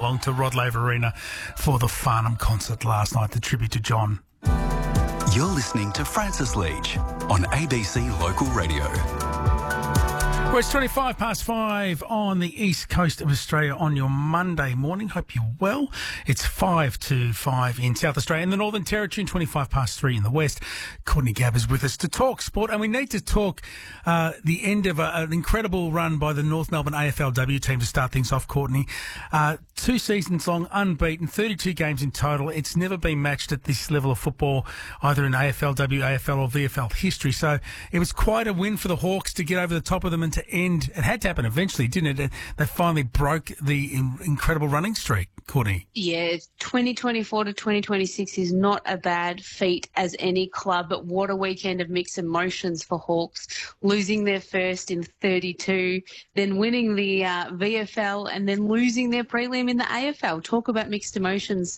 along to Rod Laver Arena for the Farnham concert last night, the tribute to John. You're listening to Francis Leach on ABC Local Radio. Well, it's 5 on the east coast of Australia on your Monday morning. Hope you're well. It's 5 to 5 in South Australia and the Northern Territory, and 3 in the west. Courtney Gabb is with us to talk sport, and we need to talk the end of an incredible run by the North Melbourne AFLW team to start things off, Courtney. 2 seasons long, unbeaten, 32 games in total. It's never been matched at this level of football, either in AFLW, AFL or VFL history. So it was quite a win for the Hawks to get over the top of them and to end. It had to happen eventually, didn't it? They finally broke the incredible running streak, Courtney. Yeah, 2024 to 2026 is not a bad feat as any club, but what a weekend of mixed emotions for Hawks, losing their first in 32, then winning the VFL and then losing their prelim in the AFL. Talk about mixed emotions,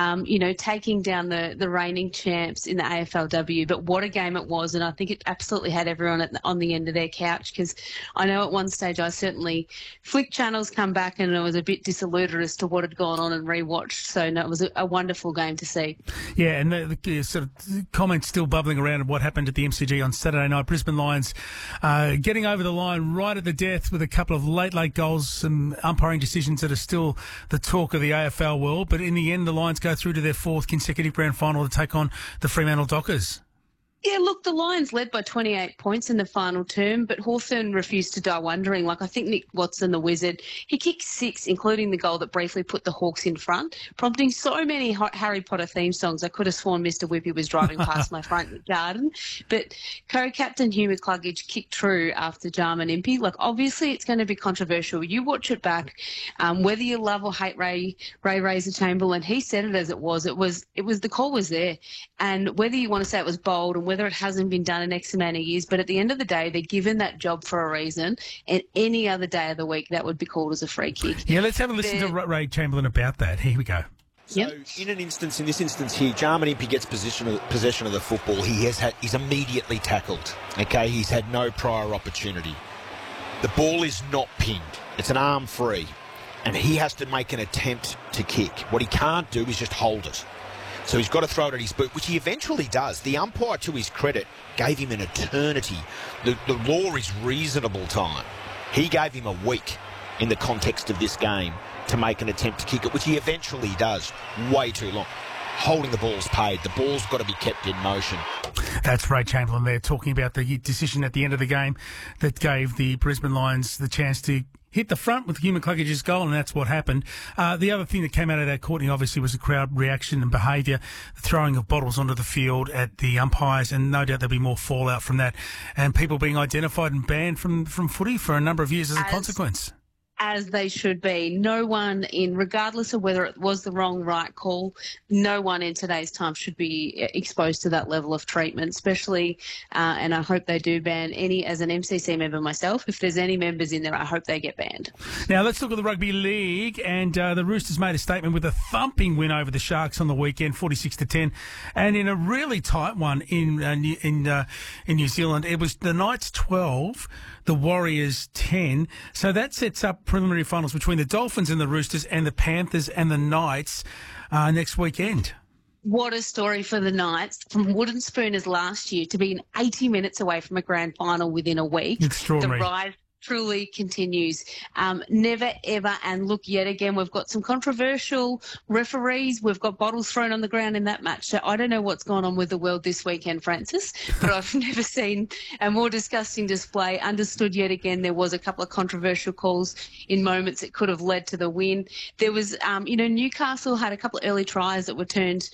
taking down the reigning champs in the AFLW, but what a game it was, and I think it absolutely had everyone on the end of their couch, because I know at one stage I certainly flicked channels, come back, and I was a bit disillusioned as to what had gone on and rewatched. So no, it was a wonderful game to see. Yeah, and the sort of comments still bubbling around of what happened at the MCG on Saturday night. Brisbane Lions getting over the line right at the death with a couple of late goals, some umpiring decisions that are still the talk of the AFL world. But in the end, the Lions go through to their 4th consecutive grand final to take on the Fremantle Dockers. Yeah, look, the Lions led by 28 points in the final term, but Hawthorn refused to die wondering. I think Nick Watson, the Wizard, he kicked 6, including the goal that briefly put the Hawks in front, prompting so many Harry Potter theme songs. I could have sworn Mr. Whippy was driving past my front garden. But co-captain Hugh McCluggage kicked true after Jarman Impey. Obviously it's going to be controversial. You watch it back, whether you love or hate Ray Razor Chamberlain, he said it as it was. It was the call was there. And whether you want to say it was bold and whether it hasn't been done in X amount of years, but at the end of the day, they're given that job for a reason, and any other day of the week, that would be called as a free kick. Yeah, let's have a listen to Ray Chamberlain about that. Here we go. So in this instance here, Jarman Impey gets possession of the football. He's immediately tackled. Okay, he's had no prior opportunity. The ball is not pinned. It's an arm free, and he has to make an attempt to kick. What he can't do is just hold it. So he's got to throw it at his boot, which he eventually does. The umpire, to his credit, gave him an eternity. The law is reasonable time. He gave him a week in the context of this game to make an attempt to kick it, which he eventually does. Way too long. Holding the ball's paid. The ball's got to be kept in motion. That's Ray Chamberlain there talking about the decision at the end of the game that gave the Brisbane Lions the chance to hit the front with Hugh McCluggage's goal, and that's what happened. The other thing that came out of that, Courtney, obviously was the crowd reaction and behaviour, the throwing of bottles onto the field at the umpires, and no doubt there'll be more fallout from that, and people being identified and banned from footy for a number of years as a consequence. As they should be. No one regardless of whether it was the wrong, right call, no one in today's time should be exposed to that level of treatment, especially, and I hope they do ban any, as an MCC member myself, if there's any members in there, I hope they get banned. Now, let's look at the Rugby League, and the Roosters made a statement with a thumping win over the Sharks on the weekend, 46-10, and in a really tight one in New Zealand. It was the Knights 12, the Warriors 10, so that sets up preliminary finals between the Dolphins and the Roosters and the Panthers and the Knights next weekend. What a story for the Knights, from wooden spooners last year to being 80 minutes away from a grand final within a week. Extraordinary. The rise truly continues. Never, ever, and look, yet again, we've got some controversial referees. We've got bottles thrown on the ground in that match. So I don't know what's gone on with the world this weekend, Francis, but I've never seen a more disgusting display. Understood yet again there was a couple of controversial calls in moments that could have led to the win. There was, Newcastle had a couple of early tries that were turned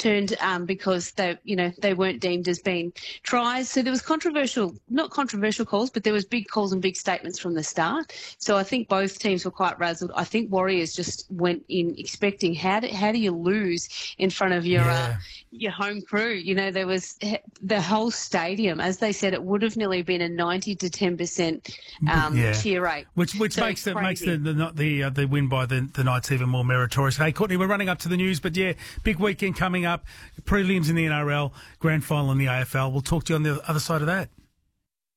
because they weren't deemed as being tries. So there was not controversial calls, but there was big calls and big statements from the start. So I think both teams were quite razzled. I think Warriors just went in expecting how do you lose in front of your home crew? There was the whole stadium, as they said, it would have nearly been a 90 to 10% cheer rate, which so makes the win by the Knights even more meritorious. Hey, Courtney, we're running up to the news, but big weekend coming up. Prelims in the NRL, grand final in the AFL. We'll talk to you on the other side of that.